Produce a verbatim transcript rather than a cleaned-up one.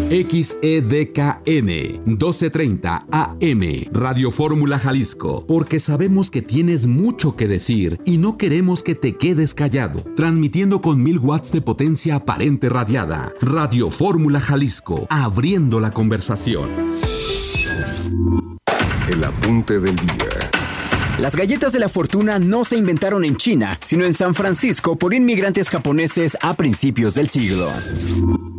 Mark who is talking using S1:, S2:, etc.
S1: X E D K N, doce treinta A M, Radio Fórmula Jalisco, porque sabemos que tienes mucho que decir y no queremos que te quedes callado. Transmitiendo con mil watts de potencia aparente radiada. Radio Fórmula Jalisco, abriendo la conversación.
S2: El apunte del día.
S3: Las galletas de la fortuna no se inventaron en China, sino en San Francisco por inmigrantes japoneses a principios del siglo.